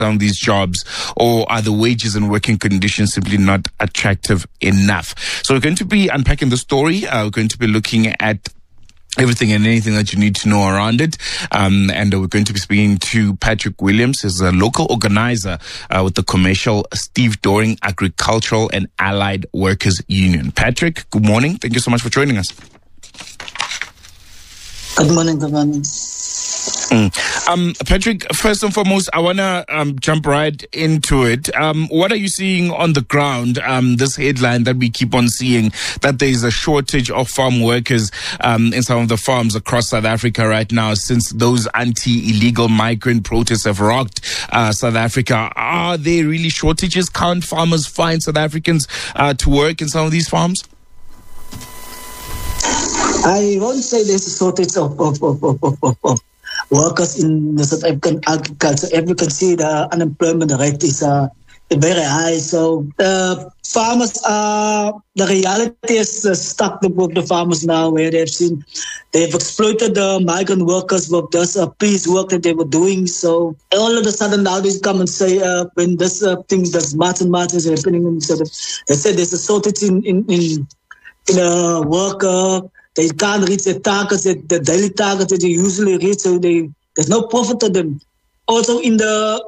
some of these jobs, or are the wages and working conditions simply not attractive enough? So we're going to be unpacking the story. We're going to be looking at everything and anything that you need to know around it. And we're going to be speaking to Patrick Williams, who's a local organizer with the commercial Steve Doring Agricultural and Allied Workers Union. Patrick, good morning. Thank you so much for joining us. Good morning, good morning. Patrick, first and foremost, I want to jump right into it. What are you seeing on the ground? This headline that we keep on seeing, that there is a shortage of farm workers in some of the farms across South Africa right now, since those anti-illegal migrant protests have rocked South Africa. Are there really shortages? Can't farmers find South Africans to work in some of these farms? I won't say there's a shortage of workers in the South African agriculture. As you can see, the unemployment rate is very high. So farmers the reality is stuck with the farmers now, where they've exploited the migrant workers with this piecework that they were doing. So all of a sudden now they come and say, when this thing, this march and march is happening, they say there's a shortage in a worker. They can't reach the targets, the daily targets that they usually reach, so there's no profit to them. Also in the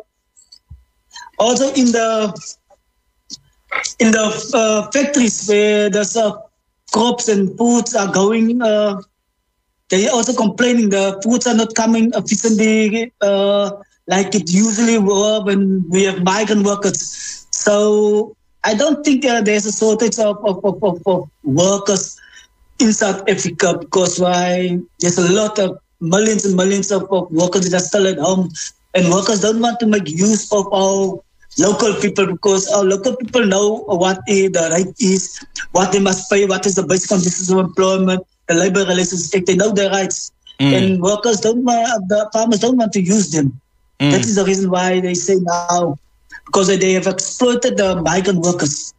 factories where there's crops and foods are going, they also complaining the foods are not coming efficiently like it usually were when we have migrant workers. So I don't think there's a shortage of workers in South Africa, because there's a lot of millions and millions of workers that are still at home, and workers don't want to make use of our local people, because our local people know what the right is, what they must pay, what is the basic conditions of employment, the Labour Relations Act. They know their rights, and the farmers don't want to use them. That is the reason why they say now, because they have exploited the migrant workers.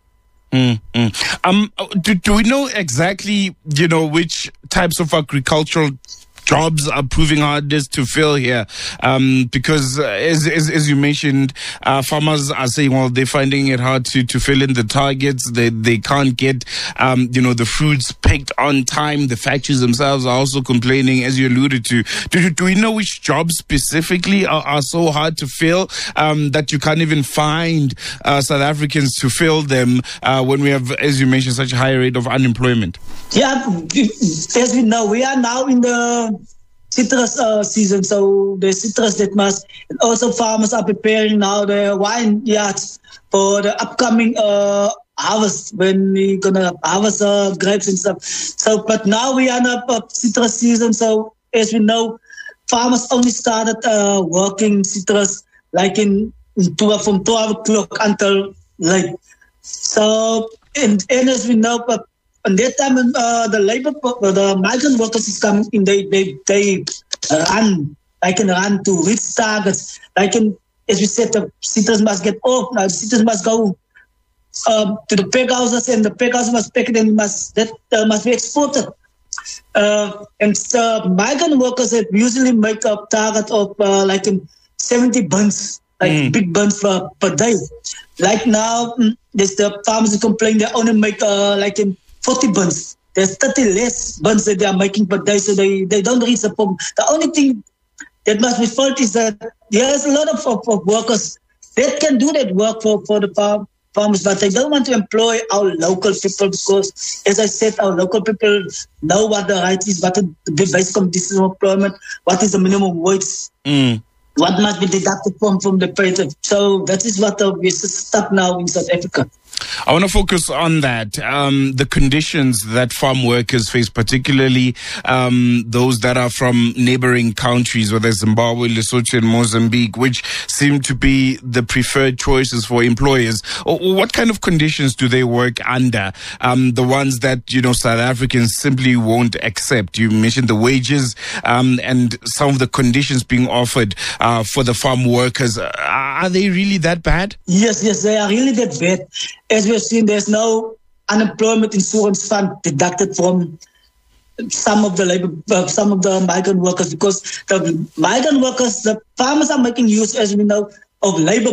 Do we know exactly, which types of agricultural jobs are proving hardest to fill here? Because as you mentioned, farmers are saying, well, they're finding it hard to fill in the targets. They can't get, the fruits picked on time. The factories themselves are also complaining, as you alluded to. Do we know which jobs specifically are so hard to fill that you can't even find South Africans to fill them when we have, as you mentioned, such a high rate of unemployment? Yeah, as we know, we are now in the citrus season, so the citrus that must, and also farmers are preparing now the wine yards for the upcoming harvest, when we're gonna harvest grapes and stuff. So, but now we are in a citrus season, so as we know, farmers only started working citrus like from 12 o'clock until late. So, and as we know, but and that time, the migrant workers is coming in. They run. I can run to reach targets. As we said, the citrus must get off. Now the citrus must go to the pack houses, and the pack house must pack it, and must be exported. And so migrant workers that usually make a target of 70 buns, big buns per day. Like now, there's the farmers complaining they only make 40 buns. There's 30 less buns that they are making per day, so they don't reach the problem. The only thing that must be felt is that there's a lot of workers that can do that work for the farmers, but they don't want to employ our local people, because, as I said, our local people know what the right is, what the basic conditions of employment, what is the minimum wage, what must be deducted from the pay. So that is what we're stuck now in South Africa. I want to focus on that, the conditions that farm workers face, particularly those that are from neighboring countries, whether Zimbabwe, Lesotho, and Mozambique, which seem to be the preferred choices for employers. What kind of conditions do they work under? The ones that, South Africans simply won't accept. You mentioned the wages and some of the conditions being offered for the farm workers. Are they really that bad? Yes, they are really that bad. As we have seen, there's no unemployment insurance fund deducted from some of the migrant workers, because the migrant workers, the farmers are making use, as we know, of labor